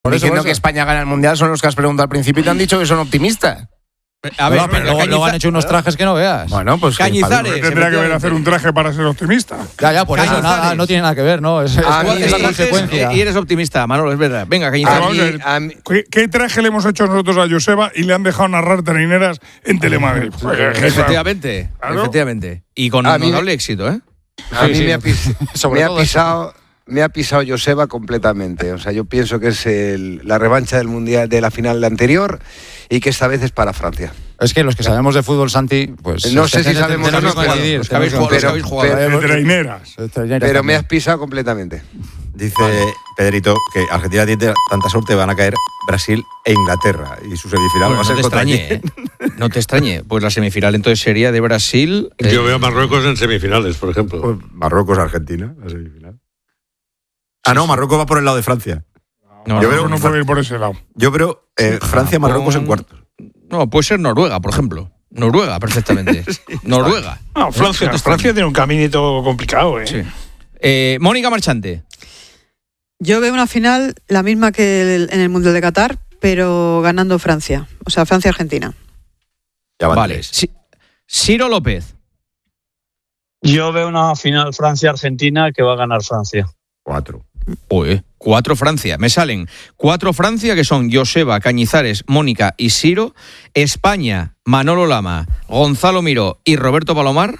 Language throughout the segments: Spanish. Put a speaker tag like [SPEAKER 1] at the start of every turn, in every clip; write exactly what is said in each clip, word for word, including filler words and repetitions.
[SPEAKER 1] Por
[SPEAKER 2] diciendo
[SPEAKER 1] eso,
[SPEAKER 2] que España gana el Mundial son los que has preguntado al principio y te han dicho que son optimistas.
[SPEAKER 1] A ver,
[SPEAKER 3] no, pero luego, luego han hecho unos trajes que no veas.
[SPEAKER 2] Bueno, pues
[SPEAKER 1] Cañizares.
[SPEAKER 4] ¿Qué tendría que ver hacer un traje para ser optimista?
[SPEAKER 3] Ya, ya, por eso
[SPEAKER 1] Cañizares.
[SPEAKER 3] nada, no tiene nada que ver, ¿no? Es, es,
[SPEAKER 1] Ah,
[SPEAKER 3] es la
[SPEAKER 1] sí,
[SPEAKER 3] consecuencia.
[SPEAKER 1] y eres optimista, Manolo, es verdad. Venga,
[SPEAKER 4] Pero
[SPEAKER 1] Cañizares.
[SPEAKER 4] vamos a ver,
[SPEAKER 5] a mí-
[SPEAKER 4] ¿qué, qué traje le hemos hecho nosotros a Joseba y le han dejado narrar traineras en Telemadrid? Pues,
[SPEAKER 1] Efectivamente,
[SPEAKER 4] Claro.
[SPEAKER 1] efectivamente. Y con
[SPEAKER 5] A mí me-
[SPEAKER 1] notable éxito, ¿eh?
[SPEAKER 5] A mí
[SPEAKER 3] sí.
[SPEAKER 5] me ha, pis-
[SPEAKER 3] Sobre
[SPEAKER 5] me ha
[SPEAKER 3] todo eso.
[SPEAKER 5] pisado, me ha pisado Joseba completamente. O sea, yo pienso que es el- la revancha del mundial de la final anterior y que esta vez es para Francia.
[SPEAKER 3] Es que los que sabemos de fútbol, Santi, pues...
[SPEAKER 5] No sé si
[SPEAKER 3] tenemos-
[SPEAKER 5] sabemos
[SPEAKER 3] tenemos
[SPEAKER 5] o no,
[SPEAKER 3] que coincidir,
[SPEAKER 1] los que habéis
[SPEAKER 3] tenemos
[SPEAKER 1] jugado, los que
[SPEAKER 5] pero-
[SPEAKER 1] habéis jugado.
[SPEAKER 5] pero-
[SPEAKER 4] de traineras.
[SPEAKER 3] que-
[SPEAKER 5] Pero me has pisado completamente.
[SPEAKER 6] Dice Pedrito que Argentina tiene tanta suerte, van a caer Brasil e Inglaterra. Y su semifinal
[SPEAKER 1] Bueno,
[SPEAKER 6] va a
[SPEAKER 1] no
[SPEAKER 6] ser
[SPEAKER 1] te
[SPEAKER 6] contra
[SPEAKER 1] extrañe,
[SPEAKER 6] quién.
[SPEAKER 1] ¿eh? No te extrañe. Pues la semifinal entonces sería de Brasil. eh,
[SPEAKER 7] Yo veo a Marruecos en semifinales, por ejemplo.
[SPEAKER 6] Pues Marruecos, Argentina, la semifinal. Ah, no, Marruecos va por el lado de Francia.
[SPEAKER 1] no,
[SPEAKER 6] yo
[SPEAKER 1] no,
[SPEAKER 6] veo-
[SPEAKER 4] No puede ir por ese lado.
[SPEAKER 6] Yo creo eh, Francia, Marruecos en cuartos.
[SPEAKER 1] No, puede ser Noruega, por ejemplo. Noruega, perfectamente. Noruega.
[SPEAKER 8] No, Francia,
[SPEAKER 1] Eso te
[SPEAKER 8] Francia
[SPEAKER 1] extraña.
[SPEAKER 8] tiene un caminito complicado, ¿eh?
[SPEAKER 1] Sí. Eh, Mónica Marchante.
[SPEAKER 9] Yo veo una final la misma que el- en el Mundial de Qatar, pero ganando Francia. O sea, Francia-Argentina.
[SPEAKER 6] Ya van
[SPEAKER 1] Vale.
[SPEAKER 6] tres.
[SPEAKER 1] Si- Ciro López.
[SPEAKER 10] Yo veo una final Francia-Argentina que va a ganar Francia.
[SPEAKER 6] Cuatro.
[SPEAKER 1] Uy, cuatro Francia. Me salen cuatro Francia, que son Joseba, Cañizares, Mónica y Ciro. España, Manolo Lama, Gonzalo Miró y Roberto Palomar.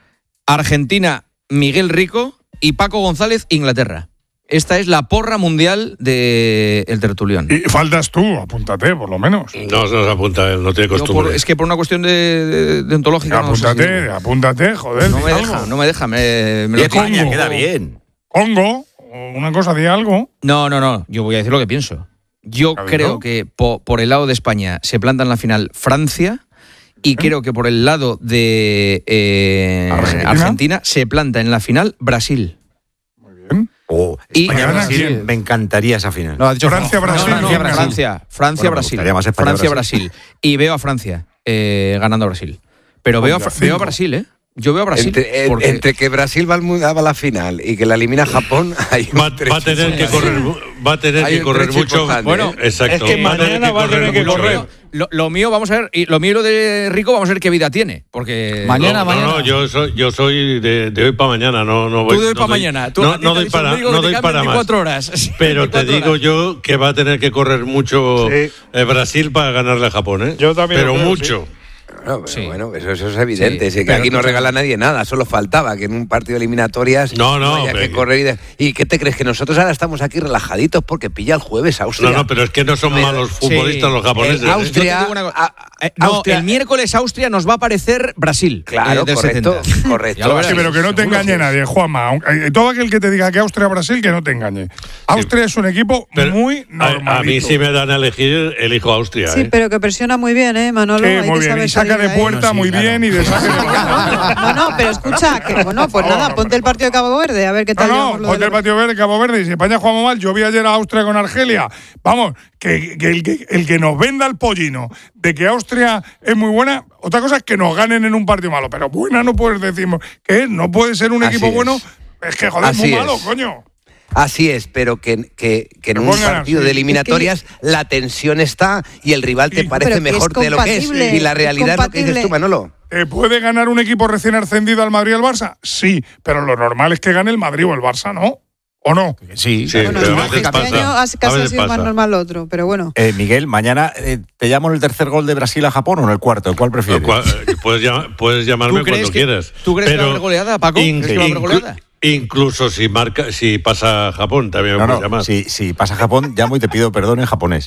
[SPEAKER 1] Argentina, Miguel Rico y Paco González, Inglaterra. Esta es la porra mundial del de tertulión.
[SPEAKER 4] Y faltas tú, apúntate, por lo menos.
[SPEAKER 7] No se nos apunta él, no tiene
[SPEAKER 1] Yo por-
[SPEAKER 7] costumbre.
[SPEAKER 1] es que por una cuestión de, de, de ontológica no sé si-
[SPEAKER 4] Apúntate, apúntate, joder.
[SPEAKER 1] no
[SPEAKER 4] di
[SPEAKER 1] me
[SPEAKER 4] algo.
[SPEAKER 1] deja, no me deja. Me, me lo
[SPEAKER 4] Diez
[SPEAKER 1] tira.
[SPEAKER 4] Congo.
[SPEAKER 6] Queda bien.
[SPEAKER 4] Congo, una cosa de algo.
[SPEAKER 1] No, no, no. Yo voy a decir lo que pienso. Yo
[SPEAKER 4] A ver,
[SPEAKER 1] creo
[SPEAKER 4] ¿no?
[SPEAKER 1] que po- por el lado de España se planta en la final Francia y creo que por el lado de eh,
[SPEAKER 4] ¿Argentina?
[SPEAKER 1] Argentina se planta en la final Brasil.
[SPEAKER 4] Muy bien.
[SPEAKER 6] Oh,
[SPEAKER 1] Y-
[SPEAKER 6] España-Brasil,
[SPEAKER 4] ¿Quién?
[SPEAKER 6] me encantaría esa final.
[SPEAKER 3] No, ha dicho
[SPEAKER 4] Francia,
[SPEAKER 3] no,
[SPEAKER 4] Brasil,
[SPEAKER 3] no, no,
[SPEAKER 4] ¿quién
[SPEAKER 3] Brasil.
[SPEAKER 4] gana?
[SPEAKER 1] Francia, Francia,
[SPEAKER 6] Bueno, me
[SPEAKER 1] Brasil.
[SPEAKER 6] gustaría más España,
[SPEAKER 1] Francia, Brasil. Y veo a Francia eh, ganando a Brasil. Pero veo a,
[SPEAKER 4] Contra
[SPEAKER 1] Fra- veo a
[SPEAKER 4] cinco.
[SPEAKER 1] Brasil, ¿eh? Yo veo a Brasil.
[SPEAKER 5] Entre, en-
[SPEAKER 1] porque-
[SPEAKER 5] entre que Brasil va, al mu- va a la final y que la elimina Japón, hay un
[SPEAKER 7] Va, va a
[SPEAKER 5] trecho
[SPEAKER 7] tener que
[SPEAKER 5] importante.
[SPEAKER 7] correr, mu- va a tener
[SPEAKER 5] Hay
[SPEAKER 7] que
[SPEAKER 5] un
[SPEAKER 7] correr
[SPEAKER 5] trecho
[SPEAKER 7] mucho.
[SPEAKER 5] importante,
[SPEAKER 1] Bueno,
[SPEAKER 5] ¿eh?
[SPEAKER 7] Exacto.
[SPEAKER 8] Es que mañana va a tener que
[SPEAKER 7] mucho.
[SPEAKER 8] correr.
[SPEAKER 1] Lo, lo mío, vamos a ver, y lo mío y lo de Rico, vamos a ver qué vida tiene. Porque.
[SPEAKER 3] Mañana,
[SPEAKER 7] no,
[SPEAKER 3] mañana.
[SPEAKER 7] No, no, yo soy, yo soy de, de hoy para mañana, no, no voy.
[SPEAKER 1] Tú de hoy
[SPEAKER 7] no
[SPEAKER 1] para
[SPEAKER 7] doy-
[SPEAKER 1] mañana. Tú,
[SPEAKER 7] no,
[SPEAKER 1] a ti
[SPEAKER 7] no
[SPEAKER 1] te ha
[SPEAKER 7] doy
[SPEAKER 1] dicho el
[SPEAKER 7] para,
[SPEAKER 1] médico
[SPEAKER 7] no
[SPEAKER 1] que te
[SPEAKER 7] doy
[SPEAKER 1] quedan
[SPEAKER 7] para más.
[SPEAKER 1] veinticuatro horas.
[SPEAKER 7] Pero te
[SPEAKER 1] veinticuatro
[SPEAKER 7] digo
[SPEAKER 1] horas.
[SPEAKER 7] yo que va a tener que correr mucho
[SPEAKER 8] Sí.
[SPEAKER 7] eh, Brasil para ganarle a Japón, ¿eh?
[SPEAKER 8] Yo también
[SPEAKER 7] Pero
[SPEAKER 8] lo creo,
[SPEAKER 7] mucho.
[SPEAKER 5] Bueno, pero
[SPEAKER 1] Sí.
[SPEAKER 5] bueno, eso, eso es evidente.
[SPEAKER 1] Sí,
[SPEAKER 5] es que
[SPEAKER 1] pero
[SPEAKER 5] aquí no
[SPEAKER 1] escucha-
[SPEAKER 5] regala nadie nada, solo faltaba que en un partido de eliminatorias
[SPEAKER 7] No, no,
[SPEAKER 5] haya
[SPEAKER 7] pero
[SPEAKER 5] que
[SPEAKER 7] que-
[SPEAKER 5] correr. Y, de- ¿Y qué te crees? Que nosotros ahora estamos aquí relajaditos porque pilla el jueves Austria.
[SPEAKER 7] No, no, pero es que no son malos futbolistas
[SPEAKER 1] Sí.
[SPEAKER 7] los japoneses.
[SPEAKER 5] Eh,
[SPEAKER 7] ¿eh?
[SPEAKER 5] Austria-
[SPEAKER 1] Yo te digo una cosa.
[SPEAKER 5] a-
[SPEAKER 1] Eh, no,
[SPEAKER 5] Austria-
[SPEAKER 1] el miércoles Austria nos va a aparecer Brasil.
[SPEAKER 5] Claro,
[SPEAKER 1] eh, del
[SPEAKER 5] correcto,
[SPEAKER 1] setenta.
[SPEAKER 5] correcto.
[SPEAKER 1] Ya lo verás.
[SPEAKER 4] Sí, pero que no te
[SPEAKER 1] Seguro
[SPEAKER 4] engañe
[SPEAKER 1] que-
[SPEAKER 4] nadie, Juanma. Aunque- eh, Todo aquel que te diga que Austria-Brasil, que no te engañe. Austria es un equipo
[SPEAKER 7] Pero
[SPEAKER 4] muy
[SPEAKER 7] a,
[SPEAKER 4] normal.
[SPEAKER 7] a mí si me dan a elegir, elijo Austria.
[SPEAKER 9] Sí,
[SPEAKER 7] ¿eh?
[SPEAKER 9] pero que presiona muy bien, ¿eh, Manolo? Hay
[SPEAKER 4] muy
[SPEAKER 9] que
[SPEAKER 4] bien.
[SPEAKER 9] saber
[SPEAKER 4] Y saca
[SPEAKER 9] salir
[SPEAKER 4] de
[SPEAKER 9] ahí.
[SPEAKER 4] puerta
[SPEAKER 3] sí,
[SPEAKER 4] muy
[SPEAKER 3] claro.
[SPEAKER 4] bien y de saque de puerta.
[SPEAKER 9] No, no, pero escucha, que bueno, pues nada, ponte el partido de Cabo Verde, a ver qué
[SPEAKER 4] No,
[SPEAKER 9] tal.
[SPEAKER 4] no,
[SPEAKER 9] llevamos lo
[SPEAKER 4] ponte
[SPEAKER 9] de
[SPEAKER 4] el
[SPEAKER 9] la-
[SPEAKER 4] patio verde, Cabo Verde. Y si España jugamos mal, yo vi ayer a Austria con Argelia. Vamos, que, que el, que el que nos venda el pollino de que Austria es muy buena, otra cosa es que nos ganen en un partido malo. Pero buena no puedes decir que no puede ser un
[SPEAKER 5] Así
[SPEAKER 4] equipo
[SPEAKER 5] es.
[SPEAKER 4] bueno. Es que, joder, es
[SPEAKER 5] Así
[SPEAKER 4] muy malo,
[SPEAKER 5] es.
[SPEAKER 4] coño.
[SPEAKER 5] Así es, pero que, que, que en
[SPEAKER 4] Que
[SPEAKER 5] un
[SPEAKER 4] pongan
[SPEAKER 5] partido
[SPEAKER 4] así.
[SPEAKER 5] de eliminatorias la tensión está y el rival te
[SPEAKER 4] Sí.
[SPEAKER 5] parece
[SPEAKER 9] Pero que es
[SPEAKER 5] mejor de lo que es.
[SPEAKER 9] compatible,
[SPEAKER 5] Y la
[SPEAKER 9] es
[SPEAKER 5] realidad es lo que dices
[SPEAKER 9] compatible.
[SPEAKER 5] tú, Manolo.
[SPEAKER 4] Eh, ¿Puede ganar un equipo recién ascendido al Madrid o al Barça? Sí, pero lo normal es que gane el Madrid o el Barça, ¿no? ¿O no?
[SPEAKER 6] Sí.
[SPEAKER 7] Sí,
[SPEAKER 9] Bueno,
[SPEAKER 7] pero
[SPEAKER 9] no,
[SPEAKER 7] a veces
[SPEAKER 9] este
[SPEAKER 7] pasa.
[SPEAKER 9] año ha-
[SPEAKER 7] A
[SPEAKER 9] casi ha
[SPEAKER 7] veces
[SPEAKER 9] sido más
[SPEAKER 7] pasa.
[SPEAKER 9] normal lo otro, pero bueno.
[SPEAKER 6] Eh, Miguel, mañana eh, te llamo en el tercer gol de Brasil a Japón o en el cuarto. ¿Cuál prefieres?
[SPEAKER 7] Cual- eh, puedes, llam- puedes llamarme
[SPEAKER 1] ¿Tú crees
[SPEAKER 7] cuando
[SPEAKER 1] que-
[SPEAKER 7] quieras.
[SPEAKER 1] tú crees que va a
[SPEAKER 7] Pero
[SPEAKER 1] haber goleada, Paco? ¿Crees que va a haber
[SPEAKER 7] inclu-
[SPEAKER 1] goleada?
[SPEAKER 7] Incluso si marca, si pasa Japón, también me
[SPEAKER 6] No,
[SPEAKER 7] puedes
[SPEAKER 6] no,
[SPEAKER 7] llamar.
[SPEAKER 6] si, si pasa a Japón, llamo y te pido perdón en japonés.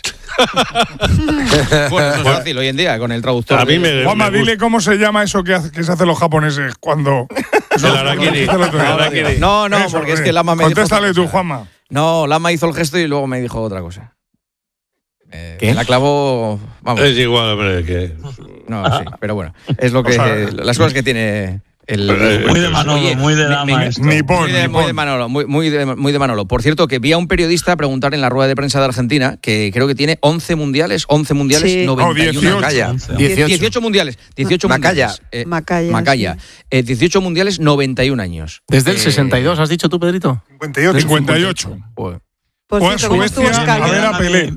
[SPEAKER 1] Bueno, eso es fácil hoy en día con el traductor.
[SPEAKER 7] A mí
[SPEAKER 1] de-
[SPEAKER 7] me,
[SPEAKER 4] Juanma,
[SPEAKER 7] me
[SPEAKER 4] dile cómo se llama eso que, hace- que se hacen los japoneses cuando.
[SPEAKER 7] gusta el harakiri.
[SPEAKER 4] Eso lo tengo.
[SPEAKER 7] El harakiri.
[SPEAKER 1] No, no,
[SPEAKER 4] Eso,
[SPEAKER 1] porque es
[SPEAKER 4] eh.
[SPEAKER 1] que Lama me dijo
[SPEAKER 4] Contéstale
[SPEAKER 1] otra
[SPEAKER 4] tú,
[SPEAKER 1] cosa.
[SPEAKER 4] Juanma.
[SPEAKER 1] No, Lama hizo el gesto y luego me dijo otra cosa. Eh,
[SPEAKER 6] ¿Qué?
[SPEAKER 1] me la clavó. Vamos.
[SPEAKER 7] Es igual, hombre, que.
[SPEAKER 1] No, sí, pero bueno. Es lo que.
[SPEAKER 4] O sea,
[SPEAKER 1] las cosas que tiene. El,
[SPEAKER 7] Pero,
[SPEAKER 10] Muy de Manolo,
[SPEAKER 1] Oye,
[SPEAKER 10] muy de
[SPEAKER 1] me-
[SPEAKER 10] dama
[SPEAKER 1] me-
[SPEAKER 10] esto.
[SPEAKER 4] Nipón,
[SPEAKER 1] Muy de, muy
[SPEAKER 4] nipón.
[SPEAKER 1] de Manolo, muy, muy, de, muy de Manolo. Por cierto, que vi a un periodista preguntar en la rueda de prensa de Argentina, que creo que tiene once mundiales, once mundiales,
[SPEAKER 9] Sí.
[SPEAKER 1] noventa y uno.
[SPEAKER 4] No, dieciocho.
[SPEAKER 5] Macaya.
[SPEAKER 1] dieciocho. dieciocho mundiales. dieciocho
[SPEAKER 5] Macaya.
[SPEAKER 1] mundiales. Eh,
[SPEAKER 9] Macaya,
[SPEAKER 1] Macaya. Eh, dieciocho mundiales, noventa y un años.
[SPEAKER 2] Desde el
[SPEAKER 1] Eh,
[SPEAKER 2] sesenta y dos, ¿has dicho tú, Pedrito?
[SPEAKER 4] cincuenta y ocho.
[SPEAKER 2] Joder.
[SPEAKER 9] Por
[SPEAKER 4] O a
[SPEAKER 9] cierto, ¿cómo estuvo
[SPEAKER 4] Suecia a
[SPEAKER 9] Scaloni?
[SPEAKER 4] ver a Pelé.